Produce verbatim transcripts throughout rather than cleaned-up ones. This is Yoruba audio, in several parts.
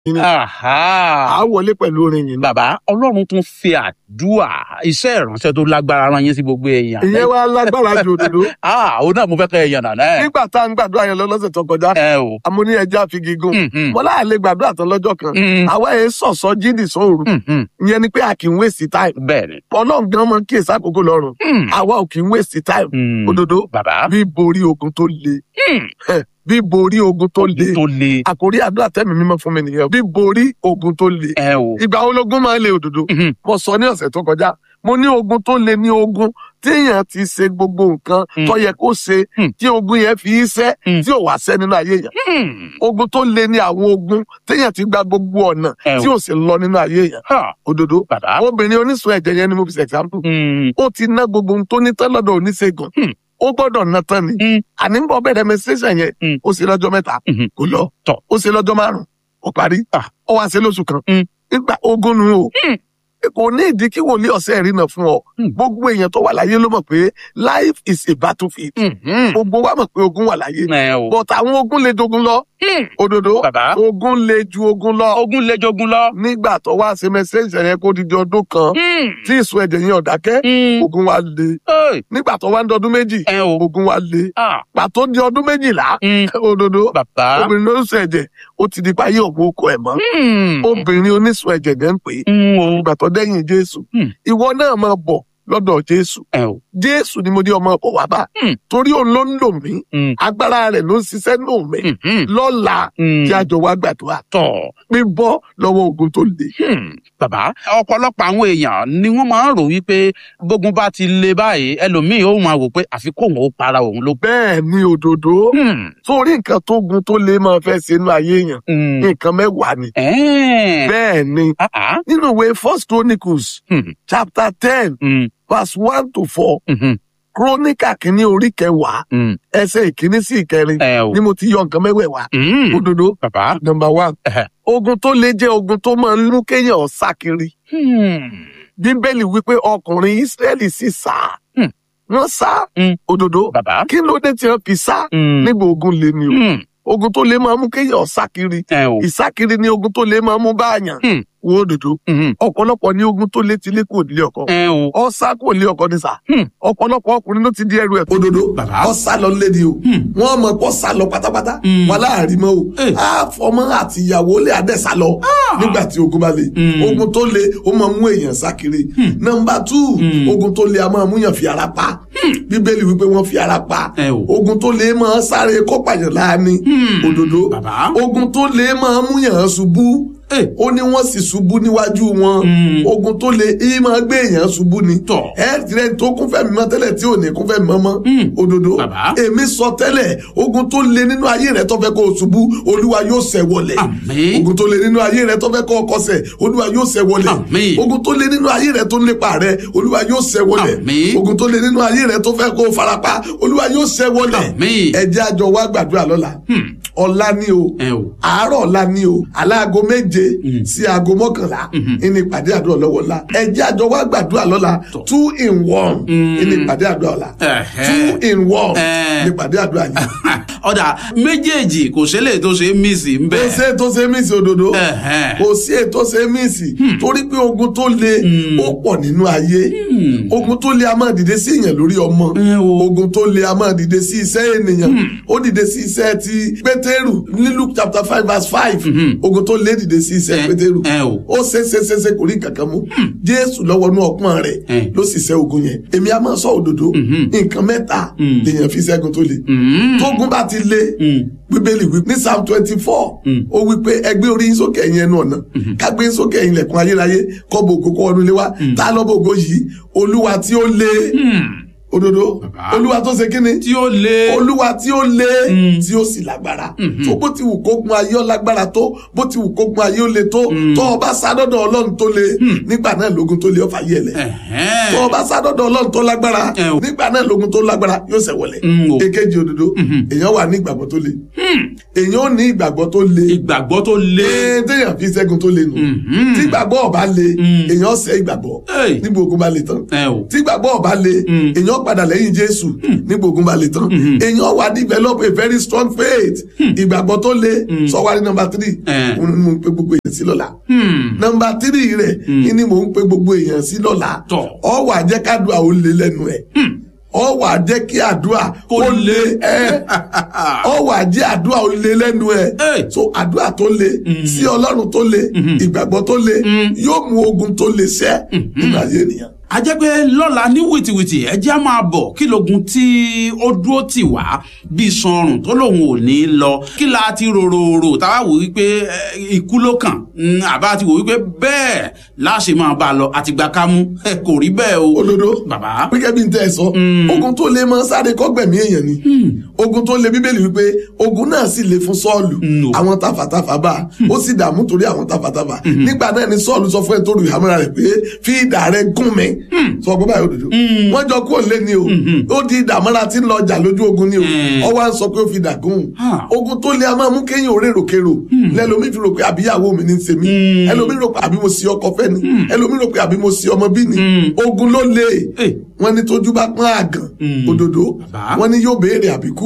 À wọlé pẹ̀lú orin yìí. Bàbá Ọlọ́run tún fi àdúà iṣẹ́ ìránṣẹ́ tó lágbára rán yín sí gbogbo èèyàn. Ìyẹn wá lágbára jù òdòdó. Ah, òun náà mo fẹ́ kẹ́ ẹ̀yàn nàná ẹ̀. Nígbà tá à ń gbàdúrà yẹn lọ lọ́sẹ̀ tó kọjá. Ẹ o. Àmọ́ ní ẹja fi gígùn. Mo láà lè gbàdúrà tán lọ́jọ́ kan. Àwa ẹ̀ sọ̀sọ́ jíǹdì sóòrù. Ìyẹn ni pé a kì í waste time. Bẹ́ẹ̀ni. Ọlọ́run gan mọ kí èsì àkókò lọ́rùn. Àwa ò kì í waste time. Òdòdó. Bàbá. Bí borí ogun tó le. Bí borí ogun tó le. Tó le. Àkórí àdúrà tẹ́mi mímọ́ fún mi nìyẹn. Bí borí ogun tó le. Ẹ o. Ìgbà ológun máa ń le òdòdó. Mo sọ ní ọ̀sẹ̀ tó kọjá. Mo ní ogun tó le ní ogun téèyàn ti ṣe gbogbo nǹkan tó yẹ kó ṣe tí ogun yẹn fi í ṣẹ́ tí ò wá ṣẹ́ nínú ayé yẹn. Ogun tó le ní àwọn ogun téèyàn ti gba gbogbo ọ̀nà tí ò sì lọ nínú ayé yẹn. Òdòdó. Obìnrin oníṣun ẹ̀jẹ̀ yẹn ni mo fi ṣe example. Ó ti ná gbogbo ohun tó ní tán lọ́dọ̀ oníṣègùn. Ó gbọ́dọ̀ ná tán ni. Àní ń bọ̀ bẹ̀rẹ̀ menstruation yẹn. Ó ṣe lọ́jọ́ mẹ́ta. Kò lọ. Ó ṣe lọ́jọ́ márùn-ún. Ó parí. Ó wá ṣe lóṣù kan. Nígbà ogun nu o. Kò ní ìdí kí wòlíì ọ̀sẹ̀ ìrìnà fún ọ. Gbogbo èèyàn tó wà láyé ló mọ̀ pé life is a battlefield. Gbogbo wa mọ̀ pé ogun wà láyé. But àwọn ogun lè jogun lọ. Òdòdó. Ogun lè ju ogun lọ. Ogun lè jogun lọ. Nígbà tó wá ṣe mẹ́sẹ̀jì yẹn kó di di ọdún kan. Tí ìsun ẹ̀jẹ̀ yẹn ò dákẹ́. Ogun wa le. Nígbà tó wá ń dọdún méjì. Ogun wa le. Pàtó di ọdún méjìlá. Òdòdó. Obìnrin ló ń sọ ẹ̀jẹ̀. Ó ti di páyé ògùn oko ẹ̀ mọ́. Obìnrin onísun ẹ̀jẹ̀ dẹ́ ń pè é. Ìgbà tó dẹ́yìn Jésù. Ìwọ náà máa bọ̀ lọ́dọ̀ Jésù. Jésù ni mo ní ọmọ ọkọ̀ wá bá. Torí òun ló ń lò mí. Agbára rẹ̀ ló ń ṣiṣẹ́ nù mí. Lọ́la tí a jọ wá gbàdúrà. Tọ̀ mi bọ́ lọ́wọ́ ogun tó le. Bàbá ọ̀pọ̀lọpọ̀ àwọn èèyàn ni wọ́n máa ń rò wípé bógun bá ti le báyìí ẹlòmíì ó máa wò pé àfi kóun ó para òun ló. Bẹ́ẹ̀ ni òdòdó. Torí nǹkan tó gun tó le máa fẹ́ ṣe inú ayé èèyàn. Nǹkan mẹ́wàá ni. Bẹ́ẹ̀ ni. Nínú ìwé First Chronicles chapter ten. Verse one to four. Kíróníkà kìíní orí kẹwàá. Ẹsẹ̀ ìkíní sí ìkẹrin. Ni mo ti yọ nǹkan mẹ́wẹ̀ẹ̀wá. Òdòdó. Number one. Ogun tó le jẹ́ ogun tó máa ń mú kéèyàn sá kiri. Bíbélì wípé ọkùnrin Ísírẹ́lì sì sá. Wọ́n sá. Òdòdó. Kí ló dé tí wọ́n fi sá? Nígbà ogun le ni o. Ogun tó le máa ń mú kéèyàn sá kiri. Ìsákiri ni ogun tó le máa ń mú báàyàn. Wo òdòdó. Ọ̀pọ̀lọpọ̀ ní ogun tó lé ti lé kò nílé ọkọ. Ọ̀sá kò nílé ọkọ ní sà. Ọ̀pọ̀lọpọ̀ ọkùnrin ló ti di ẹrù ẹ̀. Òdòdó. Ọ̀sá lọ lédi o. Wọ́n mọ̀ pọ̀ sá lọ pátápátá. Wọ́n láàrin mọ́ o. Àfọmọ́ àti ìyàwó lé adé sá lọ. Nígbà tí ogun bá le. Ogun tó le ó máa mú èèyàn sá kiri. Nọ́mbà two. Ogun tó le a máa mú yàn fi ara pa. Bíbélì wípé wọ́n fi ara pa. Ogun tó le máa sáré kópàyàn láàánú. Òdòdó. Ogun tó le máa mú yàn ṣubú. Ó ní wọ́n sì ṣubú níwájú wọn. Ogun tó le yìí máa gbé èèyàn ṣubú ni. Ẹ tirẹ̀ tó kún fẹ́mi mọ́ tẹ́lẹ̀ tí ò ní kún fẹ́mi mọ́ mọ́. Òdòdó. Èmi sọ tẹ́lẹ̀ ogun tó le nínú ayé rẹ tó fẹ́ kó o ṣubú Olúwa yóò ṣẹ́ wọlẹ̀. Ogun tó le nínú ayé rẹ tó fẹ́ kó o kọsẹ̀ Olúwa yóò ṣẹ́ wọlẹ̀. Ogun tó le nínú ayé rẹ tó ń lépa rẹ Olúwa yóò ṣẹ́ wọlẹ̀. Ogun tó le nínú ayé rẹ tó fẹ́ kó o farapa Olúwa yóò ṣẹ́ wọlẹ̀. Ẹ jẹ́ a jọ wá gbàdúrà lọ́la. Ọ̀la ni o. Àárọ̀ ọ̀la ni o. Aláago méje sí aago mọ́kànlá ìní ìpàdé àdúrà lọ́wọ́ ńlá. Ẹ jẹ́ àjọ wá gbàdúrà lọ́la two in one ìní ìpàdé àdúrà ọ̀la. Two in one ìní ìpàdé àdúrà yìí. Ọ̀dà méjèèjì kò sí èlé tó ṣe mísì ń bẹ̀. Kò sí ètò ṣe mísì òdòdó. Kò sí ètò ṣe mísì. Torí pé ogun tó le ó pọ̀ nínú ayé. Ogun tó le a máa dìde sí èèyàn lórí ọmọ. Ogun tó le a máa dìde sí iṣẹ́ ènìyàn. Ó dìde sí iṣẹ́ ti Pétérù ní Luke chapter five verse five. Ogun tó le dìde sí iṣẹ́ Pétérù. Ó ṣe ṣe ṣe ṣe kò rí kankan mú. Jésù lọ́wọ́ inú ọpọ́n rẹ̀ ló sì ṣẹ́ ogun yẹn. Èmi a máa sọ òdòdó. Nǹkan mẹ́ta lèèyàn fi ṣẹ́gun tó le. Tógun bá ti le Bíbélì wí ní Psalm twenty four ó wí pé ẹ gbé orí yín sókè ẹ̀yin ẹnu ọ̀nà ká gbé yín sókè ẹ̀yin ilẹ̀kùn ayérayé kọ́ bo ògo kọ́ ọdún ilé wa tá lọ́ bo ògo yìí Olúwa tí ó le. Òdòdó. Olúwa tó ṣe kíni? Tí ó le. Olúwa tí ó le. Tí ó sì lágbára. Tó bó ti wù kógun ayé ó lágbára tó bó ti wù kógun ayé ó le tó tó o bá sádọ́dọ̀ Ọlọ́run tó le nígbà náà lógun tó le ó fà yé ẹlẹ̀. Tó o bá sádọ́dọ̀ Ọlọ́run tó lágbára nígbà náà lógun tó lágbára yóò ṣẹ́ wọlẹ̀. Èkejì òdòdó. Èèyàn wà ní ìgbàgbọ́ tó le. Èèyàn ò ní ìgbàgbọ́ tó le. Ìgbàgbọ́ tó le. Ee téèyàn fi ṣẹ́gun tó le nù. Tí ìgbàgbọ́ ò bá le èèyàn ṣẹ́ ìgbàgbọ́ níbo ogun bá le tán. Tí ìgbàgbọ́ ò bá le èèyàn èèyàn padà lẹ́yìn Jésù nígbà ogun bá le tán èèyàn wá develop a very strong faith ìgbàgbọ́ tó le sọ wá ní number three mo ń pe gbogbo èèyàn sí lọ́la number three rẹ̀ ni mo ń pe gbogbo èèyàn sí lọ́la ọ wà jẹ́ kádùá ó le lẹ́nu ẹ̀ ọ wà jẹ́ kí àdúrà kó le ẹ́ ọ wà jẹ́ àdúrà ó le lẹ́nu ẹ̀ so àdúrà tó le sí Ọlọ́run tó le ìgbàgbọ́ tó le yóò mú ogun tó le ṣẹ́ nínú ayé ènìyàn. A jẹ́ pé lọ́la ní wìtìwìtì ẹjẹ́ á máa bọ̀ kí lógun tí ó dúró tì wá bí sọrùn tó lòun ò ní lọ kí la ti rororo táwa wò wípé ikú ló kàn àbá ti wò wípé bẹ́ẹ̀ láṣẹ máa bá a lọ àtìgbà kámú kò rí bẹ́ẹ̀ o. Òdodo bàbá. gẹ́gẹ́ bí n tẹ́ ẹ sọ ogun tó le máa sáré kọ́gbẹ̀mí èèyàn ni ogun tó le Bíbélì wípé ogun náà sì le fún Sọ́ọ̀lù àwọn tafàtafà bá ó sì dààmú torí àwọn tafàtafà nígbà náà ni Sọ́ọ̀lù sọ fún ẹ tó ru ìhámọ́ra rẹ̀ pé fi idà rẹ gún mi sọ gbọ́ báyìí Òdodo wọ́n jọ kó lé ni o ó di ìdàmọ́ra tí ń lọ jà lójú ogun ni o ọ wá ń sọ pé ó fi dà gún ogun tó le a máa mú kéèyàn òrèrò kérò lẹ́lòmí fi rò pé àbíyàwó mi ní í ṣe mí ẹlòmí rò pé àbí mo sí ọkọ fẹ́ ni ẹlòmí rò pé àbí mo sí ọmọ bí ni ogun ló le wọ́n ní tójú bá pọ́n àgàn Òdodo wọ́n ní yóò béèrè àbíkú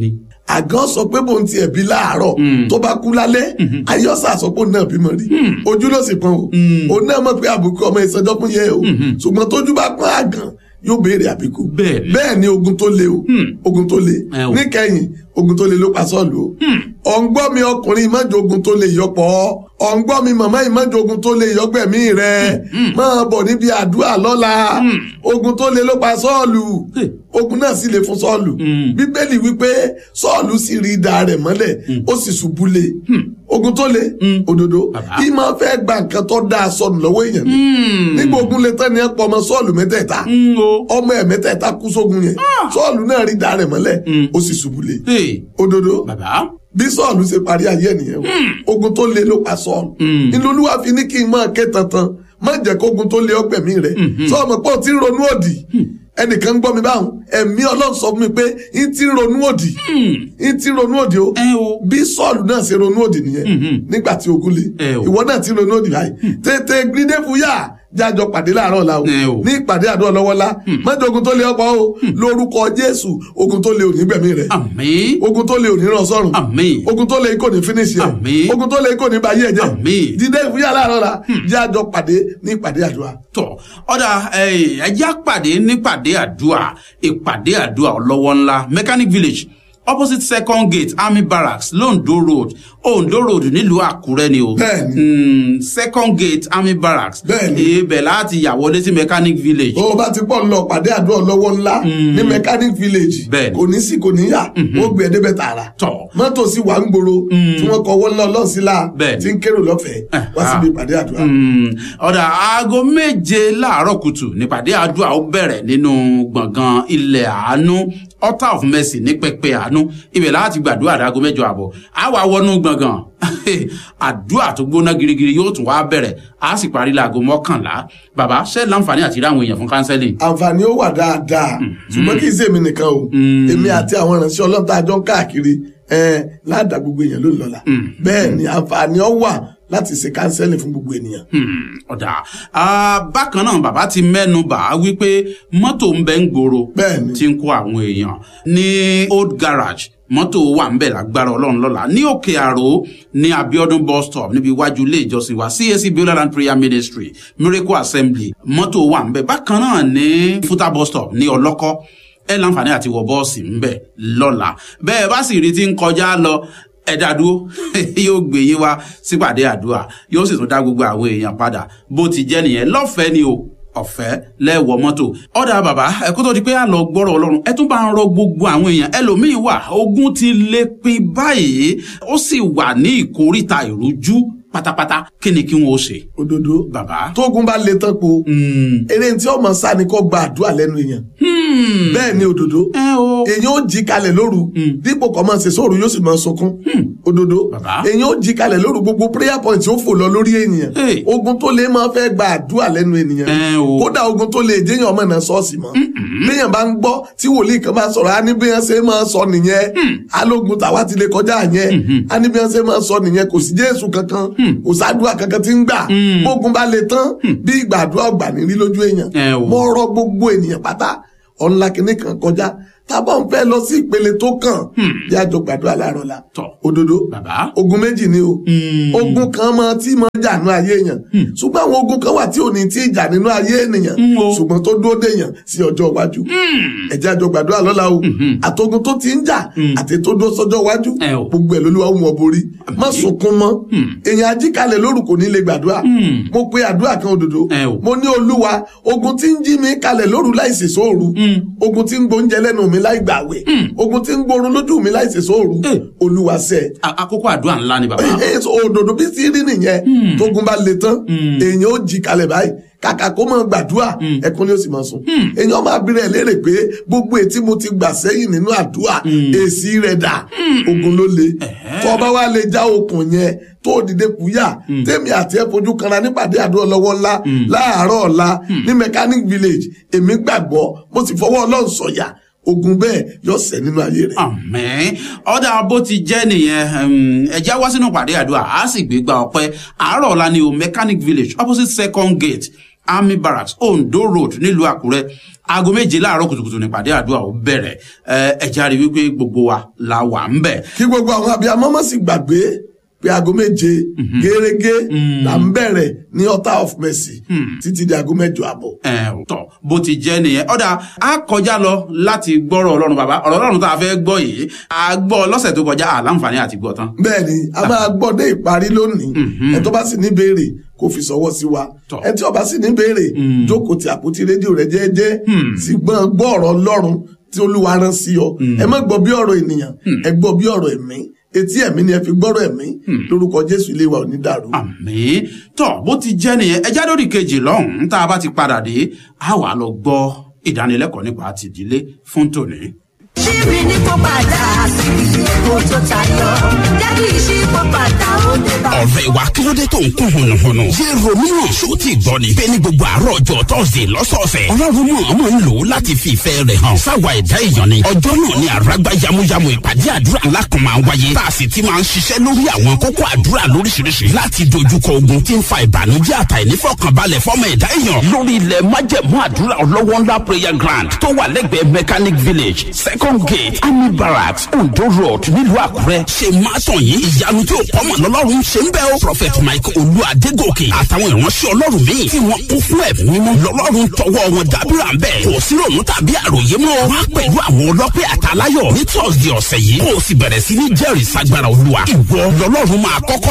àgàn sọ pé bóun ti ẹ̀bí láàárọ̀ tó bá kú lálẹ́ ayọ́sà sọ pé òun náà bímọ rí ojú ló sì pọ́n o òun náà mọ̀ pé àbùkù ọmọ ìsọjọ́kùn yẹ o ṣùgbọ́n tójú bá pọ́n àgàn yóò béèrè àbíkú bẹ́ẹ̀ ni ogun tó le o ogun tó le níkẹyìn ogun tó le ló pa Sọ́ọ̀lù o ọ̀ǹgbọ́ mi ọkùnrin ìmọ̀jọ ogun tó le yọpọ̀ ọ̀ǹgbọ́ mi màmá ìmọ̀jọ ogun tó le yọgbẹ̀mí rẹ̀ máa bọ̀ níbi àdúrà lọ́la ogun tó le ló pa Sọ́ọ̀lù ogun náà sì le fún Sọ́ọ̀lù Bíbélì wípé Sọ́ọ̀lù sì rí idà rẹ̀ mọ́lẹ̀ ó sì ṣubú lé ogun tó le Òdodo ìmọ̀ fẹ́ gba nǹkan tó dáa sọnù lọ́wọ́ èèyàn ni nígbà ogun le tán ni ẹ pọ̀ ọmọ Sọ́ọ̀lù mẹ́tẹ̀ẹ̀ta ọmọ ẹ̀ mẹ́tẹ̀ẹ̀ta kú sógun yẹn Sọ́ọ̀lù náà rí idà rẹ̀ mọ́lẹ̀ ó sì ṣubú lé Òdodo bí Sọ́ọ̀lù ṣe parí ayé nìyẹn ogun tó le ló pa Sọ́ọ̀lù nínú Olúwa fi ní kí n máa ké tantan má jẹ́ kógun tó le ọgbẹ̀mí rẹ̀ sọ́ọ̀mù pọ̀ tí ń ronú òdì ẹnìkan gbọ́ mi báwọn ẹ̀mí Ọlọ́run sọ fún mi pé n ti ronú òdì n ti ronú òdì o bí Sọ́ọ̀lù náà ṣe ronú òdì nìyẹn nígbà tí ogun le ìwọ náà ti ronú òdì báyìí tètè gírídé fúyà jájọ pàdé láàárọ̀ la o ní ìpàdé àdúrà lọ́wọ́lá mọ́jọ ogun tó lé ọ̀pọ̀ o lórúkọ Jésù ogun tó lé òní gbẹ̀mí rẹ̀ ogun tó lé òní ràn sọ́run ogun tó lé kò ní finish rẹ̀ ogun tó lé kò ní bayé ẹ̀jẹ̀ dídé ìfúyà láàárọ̀ la jájọ pàdé ní ìpàdé àdúrà. tọ ọ̀dà ẹ̀já pàdé nípàdé àdúrà ìpàdé àdúrà ọlọ́wọ́ ńlá Mechanic Village opposite second gate army barracks londo road ondo road nílùú Àkúrẹ́ ni o mm, second gate army barracks ibẹ̀ láti yà wọlé sí Mechanic Village. ó bá ti pọ̀ lọ pàdé àdúrà lọ́wọ́ ńlá ní Mechanic Village kò ní sí kò ní yà ó gbé ẹ débẹ̀ tààrà mọ́tò sí wà ń gbòòrò tí wọ́n kọ́ wọ́n lọ lọ́sílà tí ń kérò lọ́fẹ̀ẹ́ wá síbi ìpàdé àdúrà. ọ̀dà aago méje láàárọ̀ kùtù nípàdé àdúrà ó bẹ̀rẹ̀ nínú gbọ̀ngàn ilẹ̀ àánú Altar of Mercy ní pẹpẹ àánú ibẹ̀ láti gbàdúrà dáago mẹ́jọ àbọ̀ á wà wọnú gbọ̀ngàn àdúrà tó gbóná girigiri yóò tún wá bẹ̀rẹ̀ á sì parí láago mọ́kànlá bàbá ṣe láǹfààní àti ráwọn èèyàn fún kánsẹ́lì. àǹfààní ó wà dáadáa ṣùgbọ́n kì í ṣe èmi nìkan o èmi àti àwọn ìránṣẹ́ Ọlọ́run tá a jọ ń káàkiri ládàá gbogbo èèyàn ló ń lọ́la bẹ́ẹ̀ ni àǹfààní ó wà láti ṣe kánsẹ́lì fún gbogbo ènìyàn. ọ̀dà bákan náà bàbá ti mẹ́nu bà á wípé mọ́tò ń bẹ ń gbòòrò tí ń kó àwọn èèyàn ní old garage mọ́tò wà ń bẹ̀ lágbára Ọlọ́run lọ́la ní Òkè Àró ní Abiodun bus stop níbi iwájú ilé ìjọsìn wa C A C Beulah and Prayer Ministry Miracle Assembly mọ́tò wà ń bẹ̀ bákan náà ní Futa bus stop ní Ọlọ́kọ́ ẹ láǹfààní àti wọ bọ́ọ̀sì ń bẹ̀ lọ́la bẹ́ẹ̀ bá sì rí ti ń kọjá lọ ẹ̀dá dúró yóò gbé yín wá sípàdé àdúrà yóò sì tún dá gbogbo àwọn èèyàn padà bó ti jẹ́ nìyẹn lọ́fẹ̀ẹ́ ni o ọ̀fẹ́ lẹ́wọ̀ mọ́tò ọ̀dà bàbá ẹ kó tó di pé a lọ gbọ́rọ̀ Ọlọ́run ẹ tún bá ń rọ gbogbo àwọn èèyàn ẹlòmíín wà ogun ti lé pin báyìí ó sì wà ní ìkóríta ìrújú pátápátá kí ni kí wọn ó ṣe. Òdodo bàbá tógun bá le tán po eré tí ọmọ sá ni kò gba àdúrà lẹ́nu èèyàn bẹ́ẹ̀ ni Òdodo èèyàn ó jí kalẹ̀ lóru dípò kọ́ máa ṣe sóòrù yóò sì máa sunkún Òdodo èèyàn ó jí kalẹ̀ lóru gbogbo prayer point ó fò lọ lórí ènìyàn ogun tó lè máa fẹ́ gba àdúrà lẹ́nu ènìyàn kódà ogun tó lè jẹ́yàn ọmọ náà ṣọ́ọ̀ṣì mọ́ béèyàn bá ń gbọ́ tí wòlíì kan bá sọ̀rọ̀ á ní bí wọ́n ṣe máa sọ nìyẹn alógun tàwa ti lè kọjá yẹn á ní bí wọ́n ṣe máa sọ nìyẹn kò sí Jésù kankan kò sádùá kankan tí ń gbà gbógun bá le tán bí ìgbàdúrà ọgbà ní rí lójú èèyàn mo rọ gbogbo ènìyàn pátá ọ̀nla kìíní kan kọjá tábà ń fẹ́ lọ sí ìpele tó kàn bí a jọ gbàdúrà láàárọ̀ la òdodo ogun méjì ni o ogun kan máa tí máa jà nínú ayé èèyàn ṣùgbọ́n àwọn ogun kan wà tí ò ní tí ì jà nínú ayé ènìyàn ṣùgbọ́n tó dúró déèyàn sí ọjọ́ iwájú ẹ jẹ́ a jọ gbàdúrà lọ́la o àtogun tó ti ń jà àti tó dúró sọ́jọ́ iwájú gbogbo ẹ̀ lÓlúwa wọn borí má sunkún mọ́ èèyàn ajíkalẹ̀ lóru kò ní lè gbàdúrà mo pe àdúrà kan òdodo mo ní Olúwa ogun tí ń jí mi kalẹ̀ lóru láìsè sóòru ogun tí ń gbóúnjẹ lẹ́nu mi láì gbàwẹ̀ ogun tí ń gbórun lójú mi láìsè sóòru Olúwa ṣe. àkókò àdúrà ńlá ni bàbá. òdodo bí sí rí nìyẹn tógun bá le tán èèyàn ó jí kalẹ̀ báyìí kàkà kó máa gbàdúrà ẹkún ni ó sì máa sùn èèyàn máa bí rẹ léèrè pé gbogbo ètí mo ti gbà sẹ́yìn nínú àdúrà èsì rẹ̀ dà ogun ló le tó bá wá lè já okùn yẹn tó dìde kúyà tèmi àti ẹ fojú kanra nípàdé àdúrà lọ́wọ́ ńlá láàárọ̀ ọ̀la ní mechanic village èmi gbàgbọ́ mo sì fọwọ́ Ọlọ́run sọ̀yà ogun bẹ́ẹ̀ yóò ṣẹ nínú ayé rẹ̀. àmín ọ̀dà bó ti jẹ́ nìyẹn ẹ̀já wá sínú pàdé àdúrà á sì gbégbá ọpẹ́ àárọ̀ ọ̀la ni o mechanic village opposite second gate army barracks Ondo road nílùú Àkúrẹ́ aago méje láàárọ̀ kùtùkùtù nípàdé àdúrà ó bẹ̀rẹ̀ ẹ̀já rí wípé gbogbo wa la wà ń bẹ̀. kí gbogbo àwọn abiyamọ má sì gbàgbé pé aago méje gẹ́rẹ́gẹ́ là ń bẹ̀rẹ̀ ní altar of mercy títí di aago mẹ́jọ àbọ̀. ẹ ò tọ bó ti jẹ́ nìyẹn ọ̀dà á kọjá lọ láti gbọ́rọ̀ Ọlọ́run bàbá ọ̀rọ̀ Ọlọ́run tá a fẹ́ gbọ́ yìí a gbọ́ lọ́sẹ̀ tó kọjá àlàǹfààní àti gbọ́ tán. bẹ́ẹ̀ni a máa gbọ́ dé ìparí lónìí ẹ tó bá sì ní béèrè kó fi sọwọ́ sí wa ẹ tí ó bá sì ní béèrè jókòó ti àpótí rédíò rẹ jẹ́jẹ́ sì gbọ́n gbọ́ ọ̀rọ̀ Ọlọ́run tí Olúwa rán sí ọ ẹ má gbọ́ bí ọ̀rọ̀ ènìyàn ẹ gbọ́ bí ọ̀rọ̀ ẹ̀mí etí ẹ̀mí ni ẹ fi gbọ́rọ̀ ẹ̀mí lórúkọ Jésù ilé wa ò ní dàrú. àmín tọ́ bó ti jẹ́ nìyẹn ẹjá lórí kejì lọ́hùn-ún tá a bá ti padà dé a wà lọ gbọ́ ìdánilẹ́kọ̀ọ́ nípa tìdílé fún tòní. ṣírí ní kó padà sí ipò tó tayọ jáde ìṣípò padà ó dé bá. ọ̀rẹ́ wa kí ló dé tó ń kún hùnùhùnù. ṣé romeo ṣó ti gbọ́ ni. bẹ́ẹ̀ ni gbogbo àárọ̀ ọjọ́ tọ́sídẹ̀ẹ́ lọ́sọ̀ọ̀sẹ̀. ọlọ́run mọ̀ ọmọ ń lò ó láti fi ìfẹ́ rẹ̀ hàn. sáwa ẹ̀dá èèyàn ni. ọjọ́ náà ni àràgbá yamuyamu ìpàdé àdúrà ńlá kan máa ń wáyé. tá a sì ti máa ń ṣiṣẹ́ lórí àwọn kókó àdúrà lóríṣiríṣi. láti dojúkọ ogun tí ń fa ìbànújẹ́ àtàìnífọ̀kànbalẹ̀ fọ́mọ ẹ̀dá èèyàn. lórí ilẹ̀ májẹ̀mú àdúrà ọlọ́wọ́ ńlá prayer ground tó wà lẹ́gbẹ̀ẹ́ mechanic village second gate army barracks Ondo road nílùú Àkúrẹ́. ṣe máa tàn yín ìyanu tí ó kọ́mọ̀ lọ́lọ́run ṣe ń bẹ́ o. prophet mike olú adégòkè àtàwọn ìránṣẹ́ ọlọ́run míì tí wọ́n kún fún ẹ̀mí mímọ́ lọ́lọ́run tọwọ́ wọn dábìrà ń bẹ̀. kò sí ròmù tàbí àròyé mọ́. wá pẹ̀lú àwọn ọlọ́pẹ́ àtàláyọ̀ ní thursday ọ̀sẹ̀ yìí. kó o sì bẹ̀rẹ̀ sí ní jẹ́rìí sagbára olúwa. ìwọ lọ́lọ́run máa kọ́kọ́